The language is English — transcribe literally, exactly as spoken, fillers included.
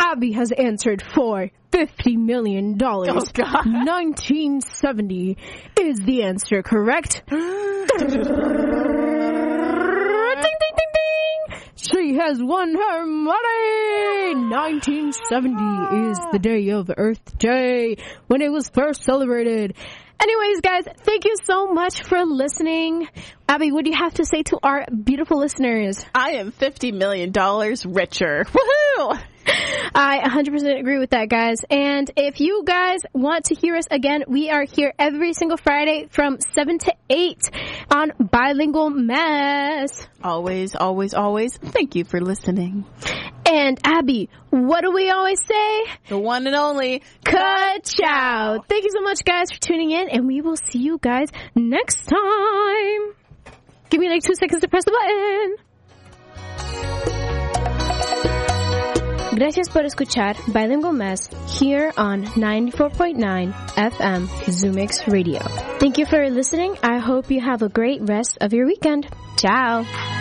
Abby has answered for fifty million dollars. Oh, God. nineteen seventy is the answer, correct? Ding, ding, ding, ding. She has won her money. nineteen seventy is the day of Earth Day, when it was first celebrated. Anyways, guys, thank you so much for listening. Abby, what do you have to say to our beautiful listeners? I am fifty million dollars richer. Woohoo! I one hundred percent agree with that, guys. And if you guys want to hear us again, we are here every single Friday from seven to eight on Bilingual Mess. Always, always, always, thank you for listening. And Abby, what do we always say? The one and only Ka-chow. Thank you so much, guys, for tuning in, and we will see you guys next time. Give me like two seconds to press the button. Gracias por escuchar Bilingual Mess here on ninety-four point nine F M Zoomix Radio. Thank you for listening. I hope you have a great rest of your weekend. Ciao.